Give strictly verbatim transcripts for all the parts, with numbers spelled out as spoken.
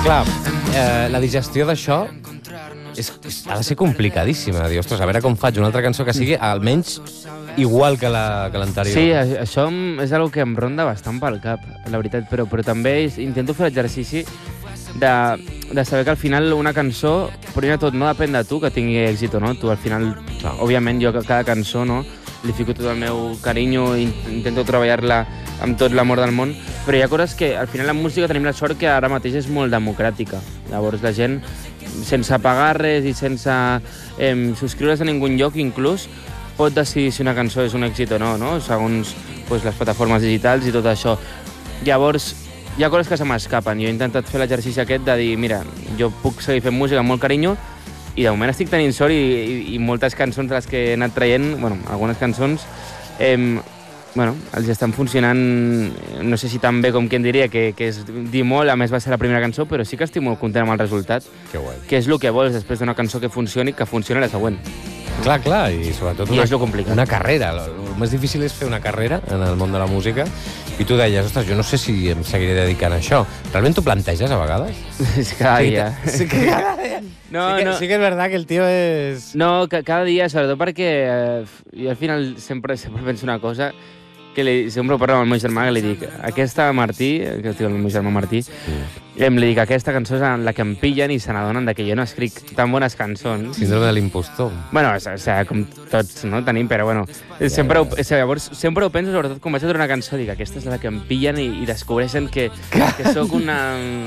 Clar, eh, la digestió d'això és, és, ha de ser complicadíssima. Dir, ostres, a veure com faig una altra cançó que sigui almenys igual que la que l'anterior. Sí, això és una que em ronda bastant pel cap, la veritat, però, però també intento fer l'exercici de, de saber que al final una cançó, primer de tot, no depèn de tu que tingui èxit o no. Tu al final, clar, òbviament, jo a cada cançó, no, li fico tot el meu carinyo i intento treballar-la amb tot l'amor del món, però hi ha coses que al final la música tenim la sort que ara mateix és molt democràtica. Llavors la gent, sense pagar res i sense eh, subscriure's a ningú lloc, inclús, pot decidir si una cançó és un èxit o no, no? Segons pues, les plataformes digitals i tot això. Llavors, hi ha coses que se m'escapen. Jo he intentat fer l'exercici aquest de dir, mira, jo puc seguir fent música amb molt carinyo i de moment estic tenint sort i, i, i moltes cançons de les que he anat traient, bueno, algunes cançons, eh, bueno, els estan funcionant, no sé si tan bé com qui en diria, que, que és dir molt, a més va ser la primera cançó, però sí que estic molt content amb el resultat. Que guai. Que és el que vols després d'una cançó que funcioni, que funcioni la següent. Clar, clar, i sobretot I una, és lo complicat. una carrera. El més difícil és fer una carrera en el món de la música. I tu deies, ostres, jo no sé si em seguiré dedicant a això. Realment t'ho planteges a vegades? És cada sí, dia. Sí que cada dia. No, sí, que, no. sí que és verdad que el tío és... No, que cada dia, sobretot perquè eh, jo al final sempre, sempre penso una cosa, que li, sempre ho parlo amb el meu germà, que li dic, aquesta Martí, que es diu el meu germà Martí, mm. em li dic, aquesta cançó és la que em pillen i se n'adonen que jo no escric tan bones cançons. Síndrome de l'impostor. Bueno, o sigui, com tots no tenim, però bueno, ja, sempre, ja, ja. Ho, llavors, sempre ho penso, sobretot quan vaig a treure una cançó, dic, aquesta és la que em pillen i, i descobreixen que, que sóc una,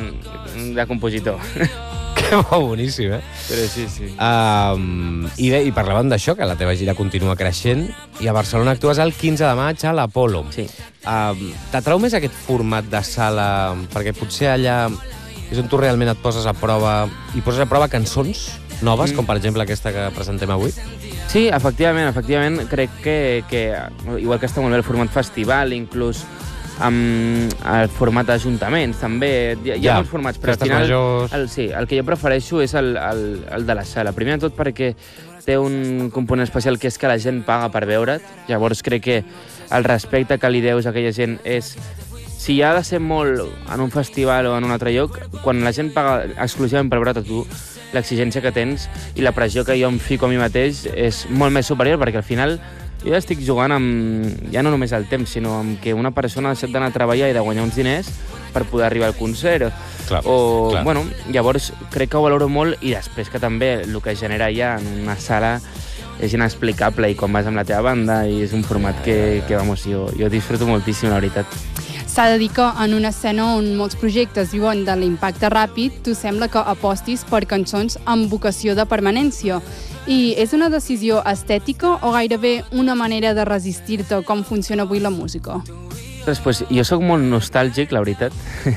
de compositor. Que bo, boníssim, eh? Però sí, sí. Um, i, bé, I parlàvem d'això, que la teva gira continua creixent, i a Barcelona actues el quinze de maig a l'Apolo. Sí. Um, T'atrau més aquest format de sala? Perquè potser allà és on tu realment et poses a prova, i poses a prova cançons noves, mm. com per exemple aquesta que presentem avui? Sí, efectivament, efectivament. Crec que, que igual que està molt bé el format festival, inclús amb el format d'ajuntaments, també. Hi ha ja, molts formats, però al final el, sí, el que jo prefereixo és el, el, el de la sala. Primer de tot perquè té un component especial que és que la gent paga per veure't. Llavors crec que el respecte que li deus a aquella gent és... Si ha de ser molt en un festival o en un altre lloc, quan la gent paga exclusivament per veure't a tu, l'exigència que tens i la pressió que jo em fico a mi mateix és molt més superior, perquè al final jo ja estic jugant amb, ja no només el temps, sinó amb que una persona ha deixat d'anar a treballar i de guanyar uns diners per poder arribar al concert. Clar, o, clar. Bueno, llavors crec que ho valoro molt, i després que també el que genera ja en una sala és inexplicable, i quan vas amb la teva banda i és un format que, que vamos, jo, jo disfruto moltíssim, la veritat. S'ha de dir que en una escena on molts projectes viuen de l'impacte ràpid, tu sembla que apostis per cançons amb vocació de permanència. I és una decisió estètica o gairebé una manera de resistir-te com funciona avui la música? Pues, jo sóc molt nostàlgic, la veritat.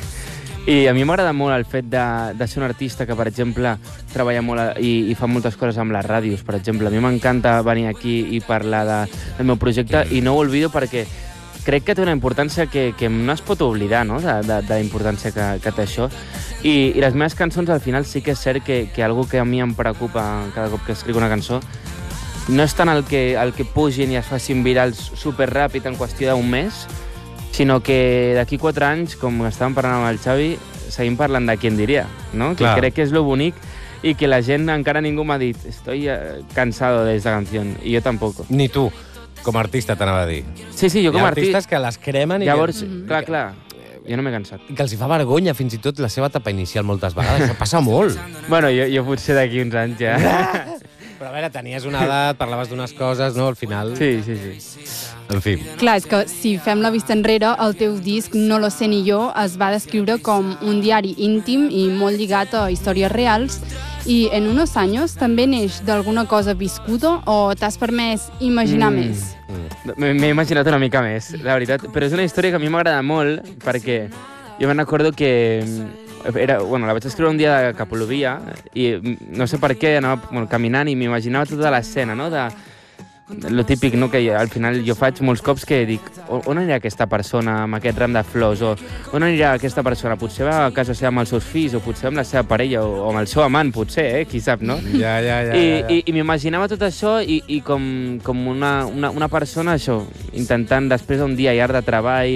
I a mi m'agrada molt el fet de, de ser un artista que, per exemple, treballa molt a, i, i fa moltes coses amb les ràdios, per exemple. A mi m'encanta venir aquí i parlar de, del meu projecte, i no ho oblido perquè crec que té una importància que, que no es pot oblidar, no?, de, de, de la importància que, que té això. I, I les meves cançons, al final, sí que és cert que, que algo que a mi em preocupa cada cop que escric una cançó no és tant el que, el que pugin i es facin virals superràpid en qüestió d'un mes, sinó que d'aquí quatre anys, com estàvem parlant amb el Xavi, seguim parlant de qui en diria, no? Que crec que és lo bonic i que la gent encara ningú m'ha dit estoy cansado de esta canción, i jo tampoc. Ni tu, com a artista, t'anava a dir. Sí, sí, jo com a artista... Hi ha artistes que les cremen i... Llavors, que... clar, clar, jo no m'he cansat. I que els hi fa vergonya, fins i tot, la seva etapa inicial moltes vegades. Això passa molt. Bueno, jo, jo potser d'aquí uns anys ja... Però a veure, tenies una edat, parlaves d'unes coses, no? Al final... Sí, sí, sí. En fi. Clar, és que si fem la vista enrere, el teu disc No lo sé ni yo es va descriure com un diari íntim i molt lligat a històries reals, i en unos anys també neix d'alguna cosa viscuda o t'has permès imaginar mm. més? Mm. M'he imaginat una mica més, la veritat, però és una història que a mi m'agrada molt perquè jo me'n recordo que era, bueno, la vaig escriure un dia de que plovia i no sé per què anava bueno, caminant i m'imaginava tota l'escena, no?, de lo típic, no?, que al final jo faig molts cops que dic on anirà aquesta persona amb aquest ram de flors, o on anirà aquesta persona, potser va a casa seva amb els seus fills, o potser amb la seva parella, o amb el seu amant, potser, eh? Qui sap, no? Ja, ja, ja. I, ja, ja. i, i m'imaginava tot això i, i com, com una, una, una persona, això, intentant després d'un dia llarg de treball,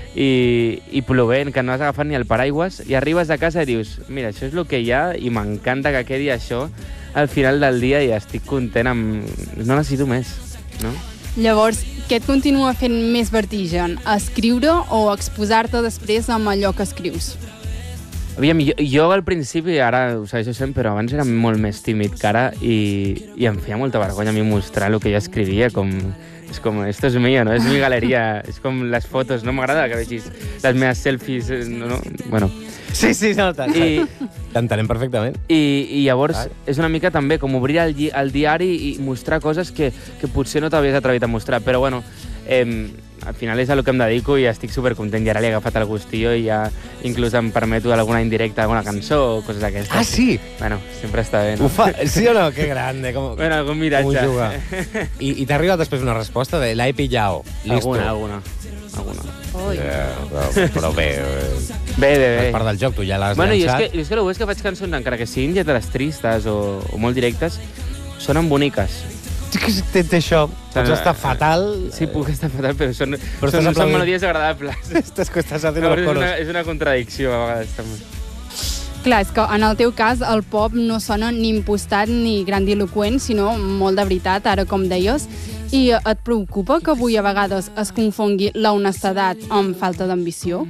i, i plovent, que no has agafat ni el paraigües, i arribes a casa i dius, mira, això és el que hi ha i m'encanta que quedi això al final del dia i estic content amb... No necessito més, no? Llavors, què et continua fent més vertigen? Escriure o exposar-te després amb allò que escrius? Aviam, jo, jo al principi, ara ho segueixo sent, però abans era molt més tímid que ara i, i em feia molta vergonya a mi mostrar el que jo escrivia, com... És com, esto es mío, no? És mi galeria, és com les fotos, no m'agrada que vegis les meves selfies, no? no? Bueno. Sí, sí, no, I, t'entenem perfectament. I, i llavors Ai. és una mica també com obrir el, el diari i mostrar coses que, que potser no t'havies atrevit a mostrar, però bueno, eh, al final és a lo que em dedico i estic supercontent i ara li he agafat el gustillo i ja inclús em permeto alguna indirecta, alguna cançó o coses d'aquestes. Ah, sí? Bueno, sempre està bé, no? Ho fa... Sí o no? Que grande. Com... Bueno, algun miratge. Com ho juga. I, i t'ha arribat després una resposta de l'he pillado. Listo. Alguna, alguna. alguna. Ui. Yeah, però, però bé, Bé, bé, bé. és part del joc, tu ja l'has Bueno, i és llançat. que, és que el bo és que faig cançons, encara que siguin lletres tristes o, o molt directes, sonen boniques. Sí que tens això, pots estar fatal. Sí, puc estar fatal, però són, Però són, estàs són aplaudint. melodies agradables. Estàs que estàs haciendo Llavors los és, coros. una, és una contradicció, a vegades, també. Clar, és que en el teu cas el pop no sona ni impostat ni grandiloquent, sinó molt de veritat, ara com deies. I et preocupa que avui a vegades es confongui la honestedat amb falta d'ambició?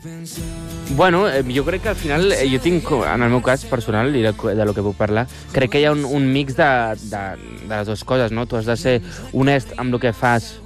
Bueno, eh, jo crec que al final, eh, jo tinc, en el meu cas personal, i de, de lo que puc parlar, crec que hi ha un, un mix de, de, de les dues coses, no? Tu has de ser honest amb el que fas,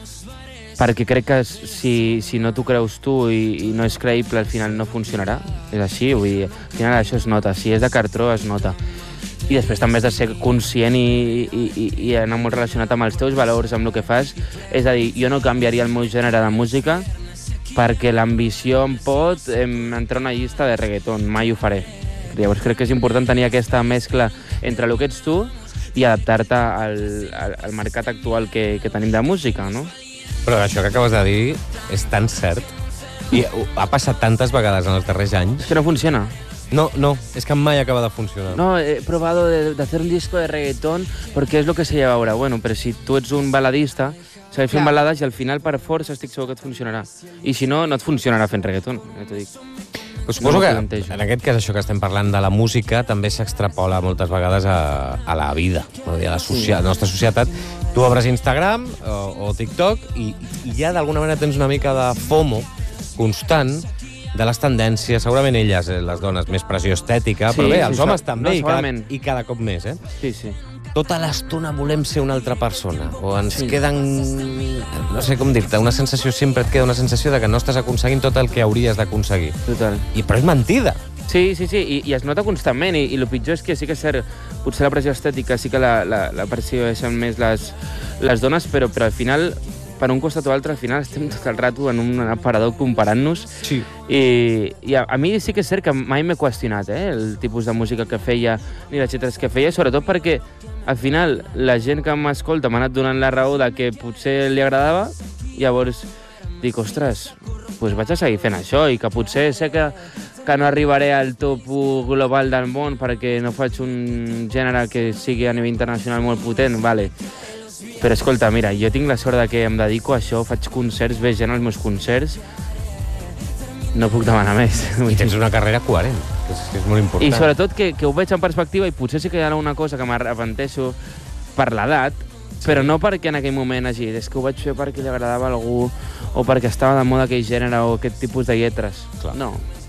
perquè crec que si, si no t'ho creus tu i, i no és creïble, al final no funcionarà. És així, vull dir, al final això es nota. Si és de cartró, es nota. I després també has de ser conscient i, i, i, i anar molt relacionat amb els teus valors, amb el que fas. És a dir, jo no canviaria el meu gènere de música perquè l'ambició em pot em, entrar a una llista de reggaeton. Mai ho faré. Llavors crec que és important tenir aquesta mescla entre el que ets tu i adaptar-te al, al, al mercat actual que, que tenim de música, no? Però això que acabes de dir és tan cert. I ha passat tantes vegades en els darrers anys. És que no funciona. No, no, és que mai acaba de funcionar. No, he probado de, de hacer un disco de reggaetón porque es lo que se lleva ahora. Bueno, però si tu ets un baladista, sabes fer balades i al final per força estic segur que et funcionarà. I si no, no et funcionarà fent reggaeton, ja t'ho dic. Però suposo No que, plantejo. en aquest cas, això que estem parlant de la música també s'extrapola moltes vegades a, a la vida, a la, socia la nostra societat. Tu obres Instagram o, o TikTok i, i ja d'alguna manera tens una mica de FOMO constant de les tendències, segurament elles, eh, les dones, més pressió estètica, Sí, però bé, sí, els això- homes també, no, i, cada, segurament. i cada cop més, eh? Sí, sí. Tota l'estona volem ser una altra persona, o ens Sí. queden, no sé com dir-te, una sensació, sempre et queda una sensació de que no estàs aconseguint tot el que hauries d'aconseguir. Total. I però és mentida. Sí, sí, sí, i, i es nota constantment, i, i el pitjor és que sí que és cert, potser la pressió estètica sí que la, la, la percibeixen més les, les dones, però, però al final, per un costat o altre, al final estem tot el rato en un aparador comparant-nos, Sí. i, i a, a mi sí que és cert que mai m'he qüestionat eh, el tipus de música que feia ni les lletres que feia, sobretot perquè al final la gent que m'escolta m'ha anat donant la raó de que potser li agradava, llavors dic, ostres, doncs vaig a seguir fent això i que potser sé que, que no arribaré al top global del món perquè no faig un gènere que sigui a nivell internacional molt potent, vale. Però escolta, mira, jo tinc la sort de que em dedico a això, faig concerts, veig gent als meus concerts, no puc demanar més. I tens una carrera coherent, que és, que és molt important. I sobretot que, que ho veig en perspectiva i potser sí que hi ha una cosa que m'arrepenteixo per l'edat, sí. Però no perquè en aquell moment hagi dit és que ho vaig fer perquè li agradava a algú o perquè estava de moda aquell gènere o aquest tipus de lletres. Clar. No.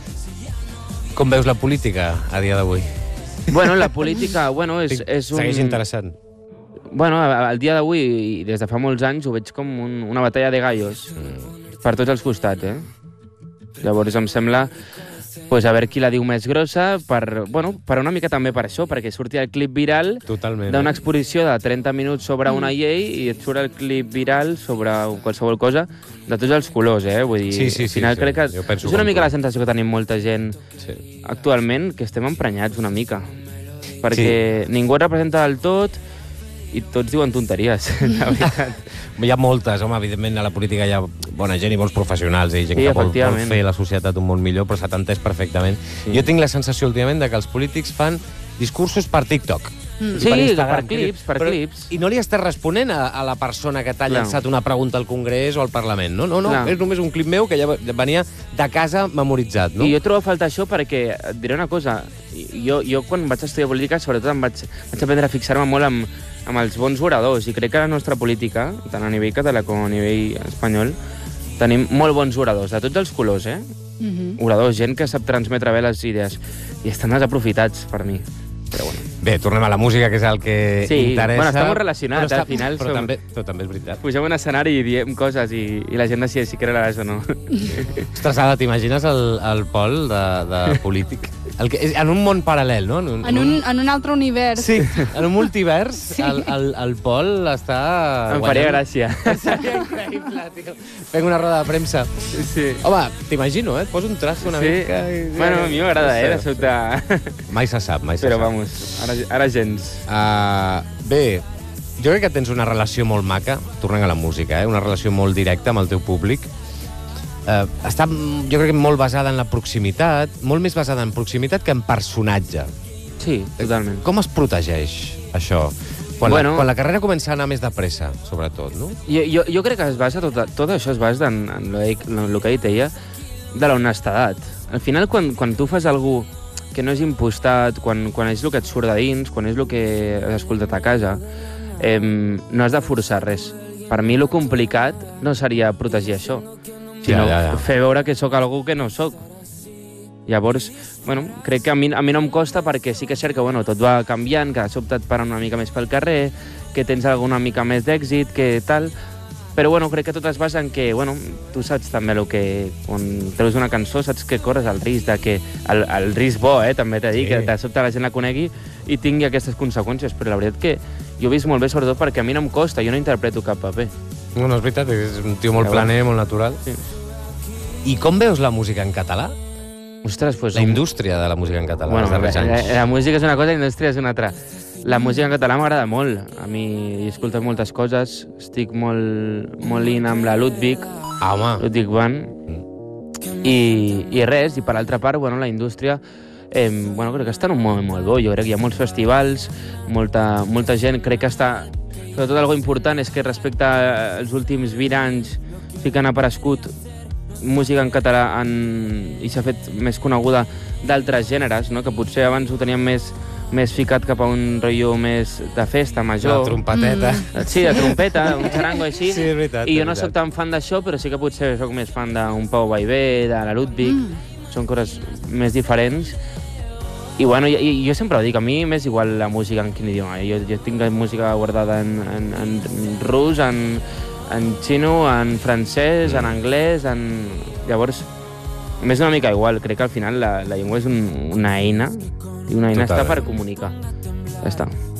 Com veus la política a dia d'avui? Bueno, la política, bueno, és, és un... Segueix interessant. Bueno, al dia d'avui, i des de fa molts anys, ho veig com un, una batalla de gallos. Mm. Per tots els costats, eh? Llavors em sembla pues, a veure qui la diu més grossa, per, bueno, per una mica també per això, perquè surti el clip viral Totalment. d'una exposició de trenta minuts sobre una llei i et surt el clip viral sobre qualsevol cosa de tots els colors, eh? Vull dir, Sí, sí, al final sí, crec que jo penso és una com mica tu. la sensació que tenim molta gent Sí. actualment, que estem emprenyats una mica. Perquè sí. Ningú et representa del tot i tots diuen tonteries, la veritat. Hi ha moltes, home, evidentment a la política hi ha bona gent i bons professionals, i gent Sí, que vol, vol efectivament. fer la societat un món millor, però s'ha entès perfectament. Sí. Jo tinc la sensació últimament de que els polítics fan discursos per TikTok. Mm. Sí, per Instagram. per clips, per Però, clips. I no li estàs responent a, a la persona que t'ha Clar. llançat una pregunta al Congrés o al Parlament, no? No, no, Clar. és només un clip meu que ja venia de casa memoritzat, no? I jo trobo a faltar això perquè, et diré una cosa, jo, jo quan vaig estudiar política, sobretot em vaig, vaig aprendre a fixar-me molt amb, amb els bons oradors, i crec que la nostra política, tant a nivell català com a nivell espanyol, tenim molt bons oradors, de tots els colors, eh? Mhm. Oradors, gent que sap transmetre bé les idees, i estan desaprofitats per mi. Però bueno. Bé, tornem a la música, que és el que Sí, interessa. bueno, està molt relacionat, Però al final Però, som- també, però també és veritat. Pugem a un escenari i diem coses i, i la gent decideix si creuràs o no. Ostres, Ada, t'imagines el, el Pol de, de polític? El que, és, en un món paral·lel, no? En un, En un, en un altre univers. Sí, en un multivers, Sí. el, el, el Pol està... Em faria gràcia. Seria increïble, tio. Fent una roda de premsa. Sí. Home, t'imagino, eh? Et poso un traje una Sí. mica... I... Bueno, a mi m'agrada, eh, de sobte. Mai se sap, mai se Però sap. vamos, ara, ara gens. Uh, bé, jo crec que tens una relació molt maca, tornant a la música, eh? Una relació molt directa amb el teu públic. Uh, està, jo crec que molt basada en la proximitat, molt més basada en proximitat que en personatge. Sí, totalment. Com es protegeix això? Quan, Bueno. la, quan la carrera comença a anar més de pressa, sobretot, no? Jo, jo, jo crec que es basa tot, tot això es basa en, en lo, en lo que ha dit ella, de la honestedat. Al final, quan, quan tu fas algú que no és impostat, quan, quan és el que et surt de dins, quan és el que has escoltat a casa, eh, no has de forçar res. Per mi, lo complicat no seria protegir això, sinó Ja, ja, ja. fer veure que sóc algú que no sóc. Llavors, bueno, crec que a mi, a mi no em costa perquè sí que és cert que bueno, tot va canviant, que de sobte et paren una mica més pel carrer, que tens alguna mica més d'èxit, que tal... Però bueno, crec que tot es basa en que, bueno, tu saps també el que... Quan treus una cançó saps que corres el risc de que... El, el risc bo, eh, també t'he dit, Sí. que de sobte la gent la conegui i tingui aquestes conseqüències. Però la veritat que jo ho he vist molt bé, sobretot perquè a mi no em costa, jo no interpreto cap paper. No, no és veritat, és un tio molt Però planer, molt natural. Sí. I com veus la música en català? Ostres, doncs... La indústria de la música en català Bueno, els darrers la, anys. la música és una cosa i la indústria és una altra. La música en català m'agrada molt. A mi he escoltat moltes coses. Estic molt, molt in amb la Ludwig, Ah, home. Ludwig Band. I, I res, i per l'altra part, bueno, la indústria eh, bueno, crec que està en un moment molt bo. Jo crec que hi ha molts festivals, molta, molta gent. Crec que està... Sobretot algo important és que respecte als últims vint anys sí que han aparegut música en català en... i s'ha fet més coneguda d'altres gèneres, no? Que potser abans ho teníem més, més ficat cap a un rotllo més de festa, major. La trompeteta. Mm. Sí, de trompeta, un xarango així. Sí, és veritat, I és jo no veritat. sóc tan fan d'això, però sí que potser sóc més fan d'un Pau Vallvé, de la Ludwig. Mm. Són coses més diferents. I bueno, jo, jo sempre ho dic, a mi m'és igual la música en quin idioma. Jo, jo tinc música guardada en, en, en rus, en, en xino, en francès, en anglès, en... Llavors, m'és una mica igual. Crec que al final la, la llengua és un, una eina, i una eina Total. està per comunicar. Ja està.